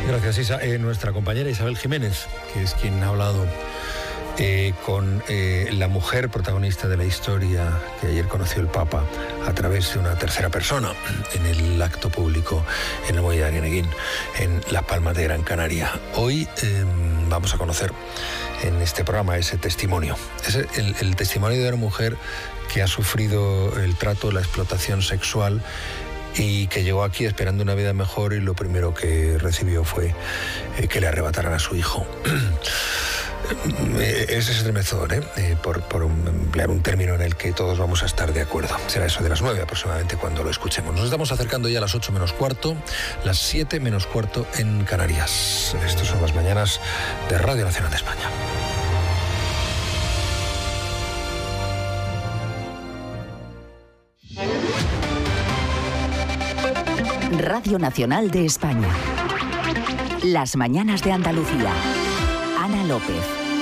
Gracias, Isa. Nuestra compañera Isabel Jiménez, que es quien ha hablado con la mujer protagonista de la historia que ayer conoció el Papa a través de una tercera persona en el acto público en el Muelle de Arguineguín, en Las Palmas de Gran Canaria. Hoy vamos a conocer en este programa ese testimonio. Es el testimonio de una mujer que ha sufrido el trato, la explotación sexual y que llegó aquí esperando una vida mejor, y lo primero que recibió fue que le arrebataran a su hijo. Es estremecedor, por emplear un término en el que todos vamos a estar de acuerdo. Será eso de las 9 aproximadamente cuando lo escuchemos. Nos estamos acercando ya a las 8 menos cuarto, las 7 menos cuarto en Canarias. Estas son las mañanas de Radio Nacional de España. Radio Nacional de España. Las mañanas de Andalucía. Ana López.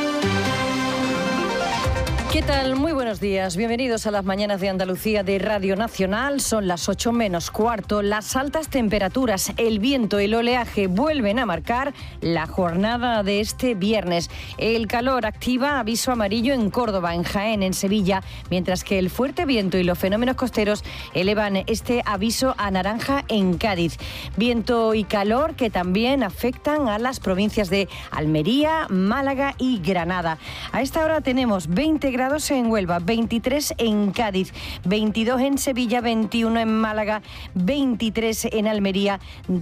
¿Qué tal? Muy buenos días. Bienvenidos a las mañanas de Andalucía de Radio Nacional. Son las 8 menos cuarto. Las altas temperaturas, el viento y el oleaje vuelven a marcar la jornada de este viernes. El calor activa aviso amarillo en Córdoba, en Jaén, en Sevilla, mientras que el fuerte viento y los fenómenos costeros elevan este aviso a naranja en Cádiz. Viento y calor que también afectan a las provincias de Almería, Málaga y Granada. A esta hora tenemos 20 grados en Huelva, 23 en Cádiz, 22 en Sevilla, 21 en Málaga, 23 en Almería,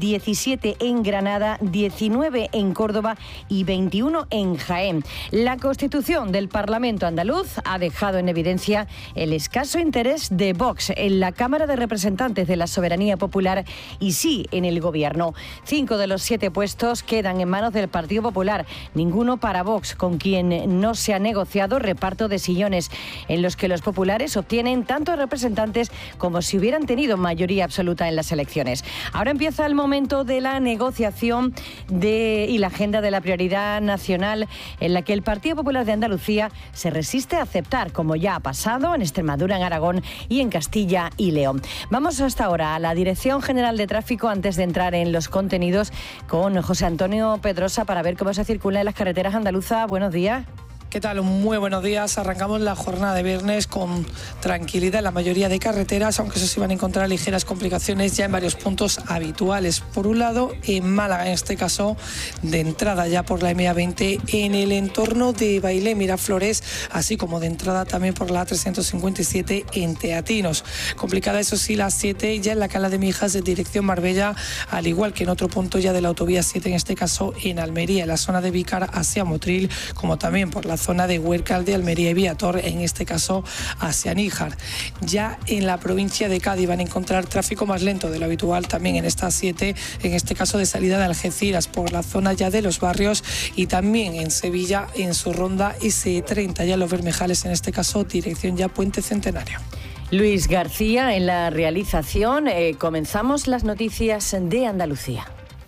17 en Granada, 19 en Córdoba y 21 en Jaén. La Constitución del Parlamento andaluz ha dejado en evidencia el escaso interés de Vox en la Cámara de Representantes de la Soberanía Popular y sí en el Gobierno. 5 de los 7 puestos quedan en manos del Partido Popular, ninguno para Vox, con quien no se ha negociado reparto de sillones, en los que los populares obtienen tantos representantes como si hubieran tenido mayoría absoluta en las elecciones. Ahora empieza el momento de la negociación y la agenda de la prioridad nacional, en la que el Partido Popular de Andalucía se resiste a aceptar, como ya ha pasado en Extremadura, en Aragón y en Castilla y León. Vamos hasta ahora a la Dirección General de Tráfico antes de entrar en los contenidos con José Antonio Pedrosa para ver cómo se circula en las carreteras andaluzas. Buenos días. ¿Qué tal? Muy buenos días. Arrancamos la jornada de viernes con tranquilidad en la mayoría de carreteras, aunque eso sí van a encontrar ligeras complicaciones ya en varios puntos habituales. Por un lado, en Málaga, en este caso, de entrada ya por la MA20 en el entorno de Bailén, Miraflores, así como de entrada también por la A357 en Teatinos. Complicada, eso sí, la 7 ya en la Cala de Mijas de dirección Marbella, al igual que en otro punto ya de la autovía 7, en este caso en Almería, en la zona de Vícar hacia Motril, como también por la zona de Huércal de Almería y Viator, en este caso hacia Níjar. Ya en la provincia de Cádiz van a encontrar tráfico más lento de lo habitual también en esta 7, en este caso de salida de Algeciras por la zona ya de los barrios, y también en Sevilla en su ronda S30 ya en los Bermejales, en este caso dirección ya Puente Centenario. Luis García en la realización. Comenzamos las noticias de Andalucía.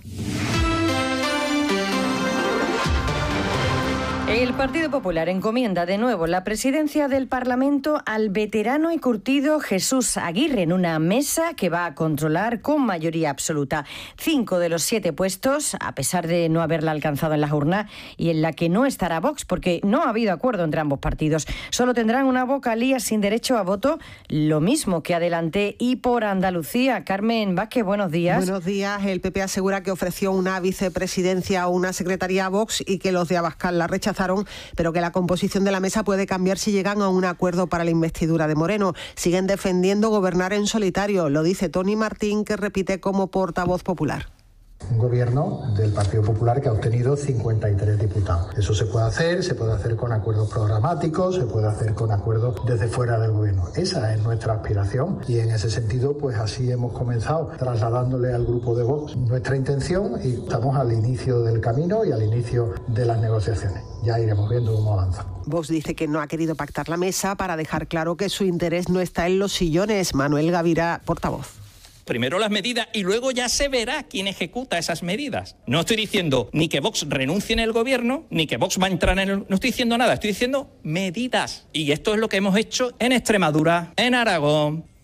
El Partido Popular encomienda de nuevo la presidencia del Parlamento al veterano y curtido Jesús Aguirre en una mesa que va a controlar con mayoría absoluta 5 de los 7 puestos, a pesar de no haberla alcanzado en las urnas, y en la que no estará Vox, porque no ha habido acuerdo entre ambos partidos. Solo tendrán una vocalía sin derecho a voto, lo mismo que Adelante y por Andalucía. Carmen Vázquez, buenos días. Buenos días. El PP asegura que ofreció una vicepresidencia o una secretaría a Vox y que los de Abascal la rechazaron, pero que la composición de la mesa puede cambiar si llegan a un acuerdo para la investidura de Moreno. Siguen defendiendo gobernar en solitario, lo dice Tony Martín, que repite como portavoz popular. Un gobierno del Partido Popular que ha obtenido 53 diputados. Eso se puede hacer con acuerdos programáticos, se puede hacer con acuerdos desde fuera del gobierno. Esa es nuestra aspiración y en ese sentido, pues así hemos comenzado trasladándole al grupo de Vox nuestra intención, y estamos al inicio del camino y al inicio de las negociaciones. Ya iremos viendo cómo avanza. Vox dice que no ha querido pactar la mesa para dejar claro que su interés no está en los sillones. Manuel Gavira, portavoz. Primero las medidas y luego ya se verá quién ejecuta esas medidas. No estoy diciendo ni que Vox renuncie en el gobierno, ni que Vox va a entrar en el... No estoy diciendo nada, estoy diciendo medidas. Y esto es lo que hemos hecho en Extremadura, en Aragón,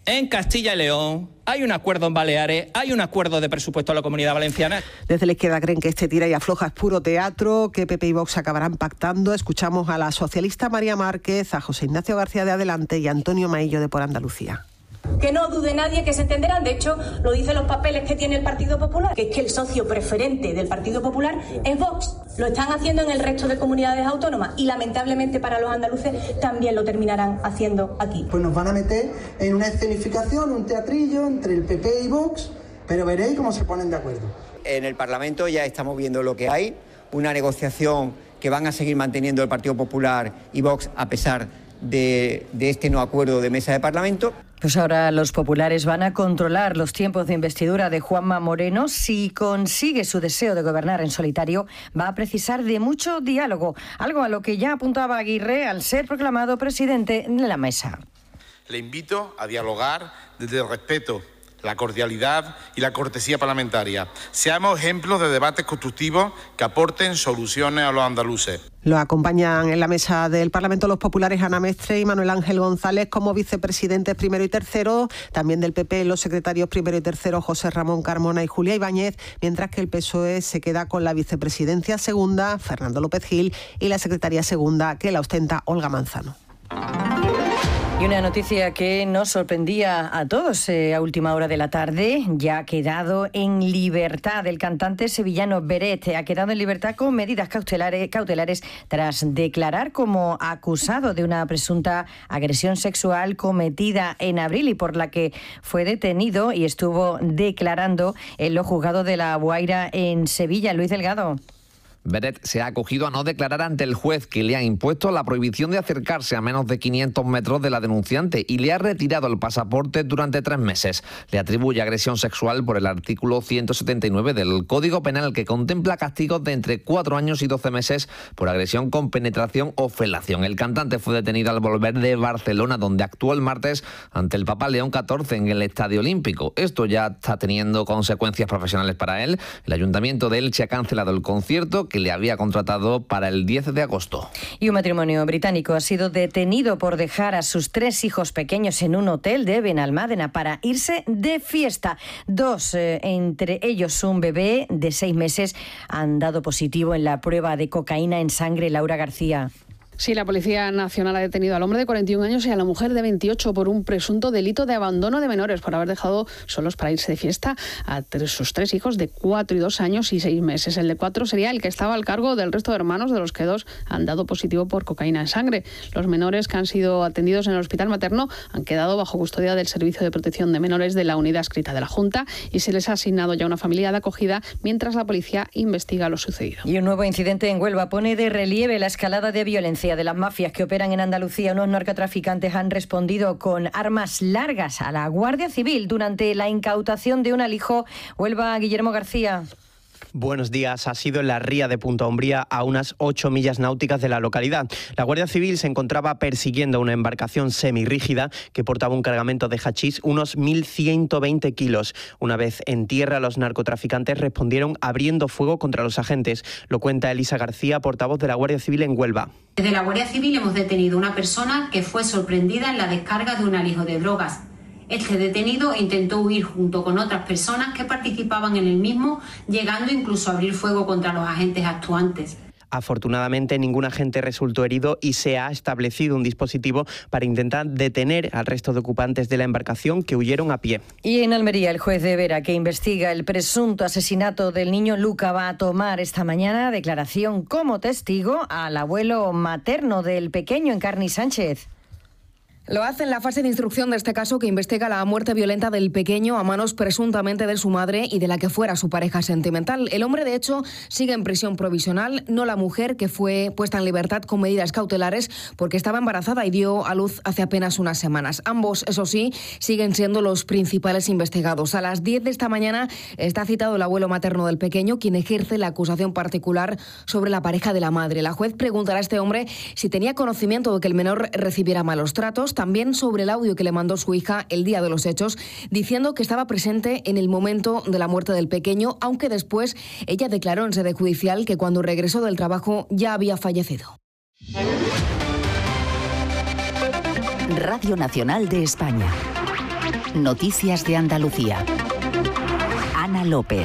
en Castilla y León, hay un acuerdo en Baleares, hay un acuerdo de presupuesto a la Comunidad Valenciana. Desde la izquierda creen que este tira y afloja es puro teatro, que PP y Vox acabarán pactando. Escuchamos a la socialista María Márquez, a José Ignacio García de Adelante y a Antonio Maillo de Por Andalucía. Que no dude nadie que se entenderán, de hecho lo dicen los papeles que tiene el Partido Popular, que es que el socio preferente del Partido Popular es Vox. Lo están haciendo en el resto de comunidades autónomas y lamentablemente para los andaluces también lo terminarán haciendo aquí. Pues nos van a meter en una escenificación, un teatrillo entre el PP y Vox, pero veréis cómo se ponen de acuerdo. En el Parlamento ya estamos viendo lo que hay, una negociación que van a seguir manteniendo el Partido Popular y Vox a pesar de este no acuerdo de mesa de Parlamento. Pues ahora los populares van a controlar los tiempos de investidura de Juanma Moreno. Si consigue su deseo de gobernar en solitario, va a precisar de mucho diálogo, algo a lo que ya apuntaba Aguirre al ser proclamado presidente de la mesa. Le invito a dialogar desde el respeto, la cordialidad y la cortesía parlamentaria. Seamos ejemplos de debates constructivos que aporten soluciones a los andaluces. Lo acompañan en la mesa del Parlamento los populares Ana Mestre y Manuel Ángel González como vicepresidentes primero y tercero, también del PP los secretarios primero y tercero José Ramón Carmona y Julia Ibáñez, mientras que el PSOE se queda con la vicepresidencia segunda, Fernando López Gil, y la secretaría segunda que la ostenta Olga Manzano. Y una noticia que nos sorprendía a todos a última hora de la tarde, ya ha quedado en libertad. El cantante sevillano Beret ha quedado en libertad con medidas cautelares tras declarar como acusado de una presunta agresión sexual cometida en abril y por la que fue detenido y estuvo declarando en los juzgados de La Guaira en Sevilla. Luis Delgado. Beret se ha acogido a no declarar ante el juez que le ha impuesto la prohibición de acercarse a menos de 500 metros de la denunciante y le ha retirado el pasaporte durante 3 meses. Le atribuye agresión sexual por el artículo 179 del Código Penal que contempla castigos de entre 4 años y 12 meses por agresión con penetración o felación. El cantante fue detenido al volver de Barcelona, donde actuó el martes ante el Papa León XIV en el Estadio Olímpico. Esto ya está teniendo consecuencias profesionales para él. El Ayuntamiento de Elche ha cancelado el concierto que le había contratado para el 10 de agosto. Y un matrimonio británico ha sido detenido por dejar a sus 3 hijos pequeños en un hotel de Benalmádena para irse de fiesta. 2, entre ellos un bebé de 6 meses, han dado positivo en la prueba de cocaína en sangre. Laura García. Sí, la Policía Nacional ha detenido al hombre de 41 años y a la mujer de 28 por un presunto delito de abandono de menores por haber dejado solos para irse de fiesta a sus 3 hijos de 4 y 2 años y 6 meses. El de 4 sería el que estaba al cargo del resto de hermanos, de los que 2 han dado positivo por cocaína en sangre. Los menores que han sido atendidos en el hospital materno han quedado bajo custodia del Servicio de Protección de Menores de la Unidad Adscrita de la Junta y se les ha asignado ya una familia de acogida mientras la policía investiga lo sucedido. Y un nuevo incidente en Huelva pone de relieve la escalada de violencia de las mafias que operan en Andalucía. Unos narcotraficantes han respondido con armas largas a la Guardia Civil durante la incautación de un alijo. Huelva, Guillermo García. Buenos días. Ha sido en la ría de Punta Umbría, a unas 8 millas náuticas de la localidad. La Guardia Civil se encontraba persiguiendo una embarcación semirrígida que portaba un cargamento de hachís, unos 1.120 kilos. Una vez en tierra, los narcotraficantes respondieron abriendo fuego contra los agentes. Lo cuenta Elisa García, portavoz de la Guardia Civil en Huelva. Desde la Guardia Civil hemos detenido a una persona que fue sorprendida en la descarga de un alijo de drogas. Este detenido intentó huir junto con otras personas que participaban en el mismo, llegando incluso a abrir fuego contra los agentes actuantes. Afortunadamente, ningún agente resultó herido y se ha establecido un dispositivo para intentar detener al resto de ocupantes de la embarcación que huyeron a pie. Y en Almería, el juez de Vera, que investiga el presunto asesinato del niño Luca, va a tomar esta mañana declaración como testigo al abuelo materno del pequeño, Encarni Sánchez. Lo hace en la fase de instrucción de este caso que investiga la muerte violenta del pequeño a manos presuntamente de su madre y de la que fuera su pareja sentimental. El hombre, de hecho, sigue en prisión provisional, no la mujer, que fue puesta en libertad con medidas cautelares porque estaba embarazada y dio a luz hace apenas unas semanas. Ambos, eso sí, siguen siendo los principales investigados. A las 10 de esta mañana está citado el abuelo materno del pequeño, quien ejerce la acusación particular sobre la pareja de la madre. La juez preguntará a este hombre si tenía conocimiento de que el menor recibiera malos tratos, también sobre el audio que le mandó su hija el día de los hechos, diciendo que estaba presente en el momento de la muerte del pequeño, aunque después ella declaró en sede judicial que cuando regresó del trabajo ya había fallecido. Radio Nacional de España. Noticias de Andalucía. Ana López.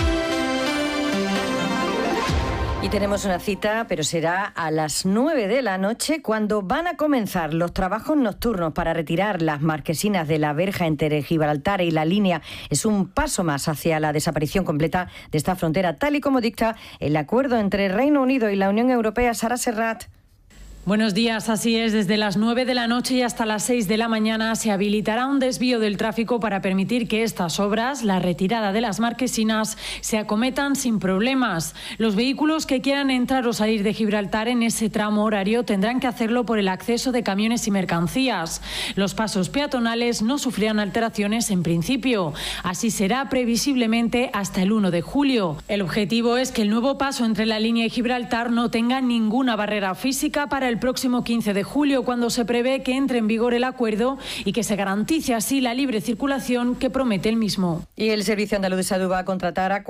Y tenemos una cita, pero será a las 9 de la noche, cuando van a comenzar los trabajos nocturnos para retirar las marquesinas de la verja entre Gibraltar y la línea. Es un paso más hacia la desaparición completa de esta frontera, tal y como dicta el acuerdo entre Reino Unido y la Unión Europea. Sara Serrat. Buenos días, así es. Desde las 9 de la noche y hasta las 6 de la mañana se habilitará un desvío del tráfico para permitir que estas obras, la retirada de las marquesinas, se acometan sin problemas. Los vehículos que quieran entrar o salir de Gibraltar en ese tramo horario tendrán que hacerlo por el acceso de camiones y mercancías. Los pasos peatonales no sufrirán alteraciones en principio. Así será previsiblemente hasta el 1 de julio. El objetivo es que el nuevo paso entre la línea y Gibraltar no tenga ninguna barrera física para el próximo 15 de julio, cuando se prevé que entre en vigor el acuerdo y que se garantice así la libre circulación que promete el mismo. Y el Servicio Andaluz de Salud va a contratar a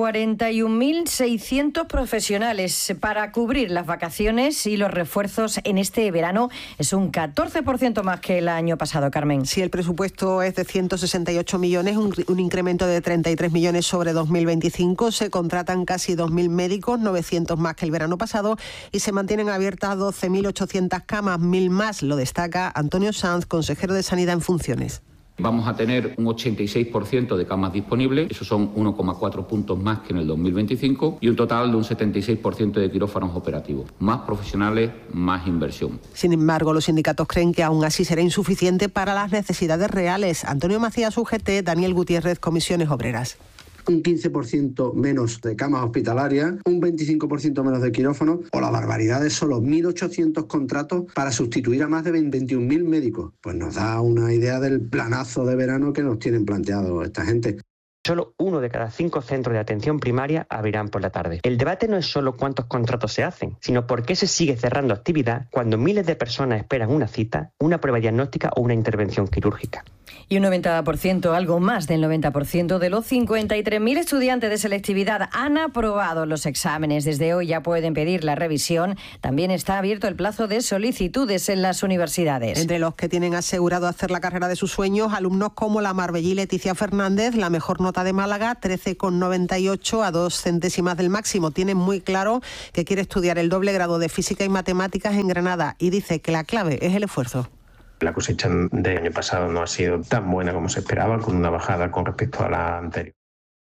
41.600 profesionales para cubrir las vacaciones y los refuerzos en este verano. Es un 14% más que el año pasado, Carmen. Si el presupuesto es de 168 millones, un incremento de 33 millones sobre 2025, se contratan casi 2.000 médicos, 900 más que el verano pasado, y se mantienen abiertas 12.800 camas, 1.000 más, lo destaca Antonio Sanz, consejero de Sanidad en funciones. Vamos a tener un 86% de camas disponibles, esos son 1,4 puntos más que en el 2025, y un total de un 76% de quirófanos operativos. Más profesionales, más inversión. Sin embargo, los sindicatos creen que aún así será insuficiente para las necesidades reales. Antonio Macías, UGT, Daniel Gutiérrez, Comisiones Obreras. Un 15% menos de camas hospitalarias, un 25% menos de quirófanos, o la barbaridad de solo 1.800 contratos para sustituir a más de 21.000 médicos. Pues nos da una idea del planazo de verano que nos tienen planteado esta gente. Solo 1 de cada 5 centros de atención primaria abrirán por la tarde. El debate no es solo cuántos contratos se hacen, sino por qué se sigue cerrando actividad cuando miles de personas esperan una cita, una prueba diagnóstica o una intervención quirúrgica. Y un 90%, algo más del 90% de los 53.000 estudiantes de selectividad han aprobado los exámenes. Desde hoy ya pueden pedir la revisión. También está abierto el plazo de solicitudes en las universidades. Entre los que tienen asegurado hacer la carrera de sus sueños, alumnos como la marbellí Leticia Fernández, la mejor nota de Málaga, 13,98, a 2 centésimas del máximo. Tiene muy claro que quiere estudiar el doble grado de Física y Matemáticas en Granada y dice que la clave es el esfuerzo. La cosecha del año pasado no ha sido tan buena como se esperaba, con una bajada con respecto a la anterior.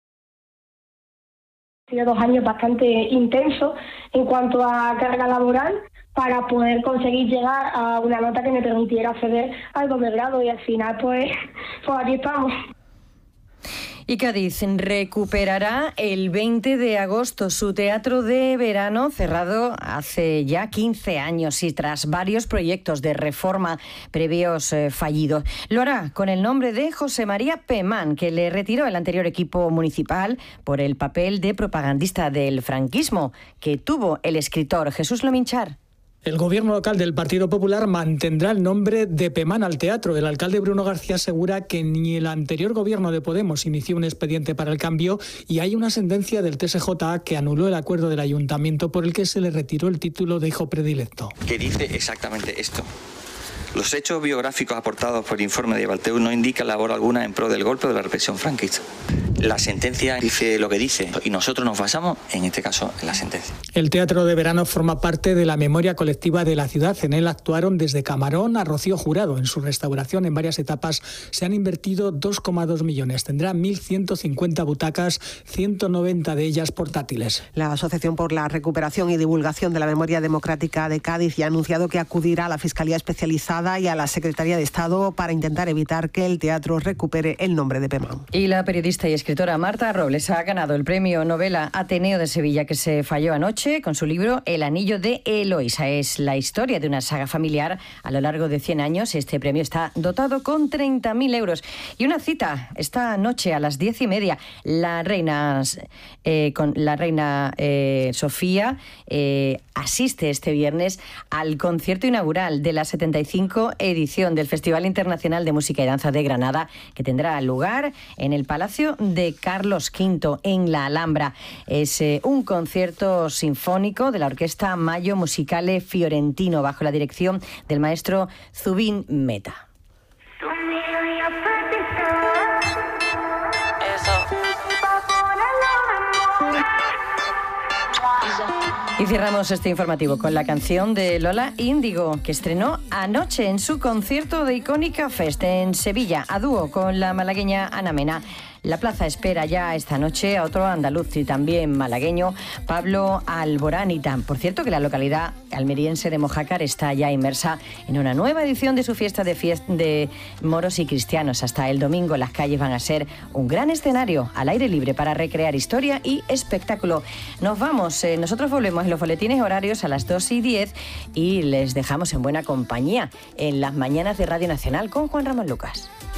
Ha sido 2 años bastante intensos en cuanto a carga laboral para poder conseguir llegar a una nota que me permitiera acceder al doble grado, y al final pues aquí estamos. Y Cádiz recuperará el 20 de agosto su teatro de verano, cerrado hace ya 15 años y tras varios proyectos de reforma previos fallidos. Lo hará con el nombre de José María Pemán, que le retiró el anterior equipo municipal por el papel de propagandista del franquismo que tuvo el escritor Jesús Lominchar. El gobierno local del Partido Popular mantendrá el nombre de Pemán al teatro. El alcalde Bruno García asegura que ni el anterior gobierno de Podemos inició un expediente para el cambio y hay una sentencia del TSJA que anuló el acuerdo del ayuntamiento por el que se le retiró el título de hijo predilecto. Que dice exactamente esto. Los hechos biográficos aportados por el informe de Balteu no indican labor alguna en pro del golpe o de la represión franquista. La sentencia dice lo que dice y nosotros nos basamos, en este caso, en la sentencia. El teatro de verano forma parte de la memoria colectiva de la ciudad. En él actuaron desde Camarón a Rocío Jurado. En su restauración en varias etapas se han invertido 2,2 millones. Tendrá 1.150 butacas, 190 de ellas portátiles. La Asociación por la Recuperación y Divulgación de la Memoria Democrática de Cádiz ya ha anunciado que acudirá a la Fiscalía Especializada y a la Secretaría de Estado para intentar evitar que el teatro recupere el nombre de Pemán. Y la periodista y escritora Marta Robles ha ganado el premio novela Ateneo de Sevilla, que se falló anoche con su libro El anillo de Eloísa. Es la historia de una saga familiar a lo largo de 100 años. Este premio está dotado con 30.000 euros. Y una cita esta noche a las 10:30. La reina Sofía asiste este viernes al concierto inaugural de la 75 edición del Festival Internacional de Música y Danza de Granada, que tendrá lugar en el Palacio de Carlos V, en la Alhambra. Es un concierto sinfónico de la Orquesta Mayo Musicale Fiorentino, bajo la dirección del maestro Zubin Mehta. Y cerramos este informativo con la canción de Lola Índigo, que estrenó anoche en su concierto de Icónica Fest en Sevilla, a dúo con la malagueña Ana Mena. La plaza espera ya esta noche a otro andaluz y también malagueño, Pablo Alboránita. Por cierto, que la localidad almeriense de Mojácar está ya inmersa en una nueva edición de su fiesta de moros y cristianos. Hasta el domingo las calles van a ser un gran escenario al aire libre para recrear historia y espectáculo. Nos vamos, nosotros volvemos en los boletines horarios a las 2:10 y les dejamos en buena compañía en las mañanas de Radio Nacional con Juan Ramón Lucas.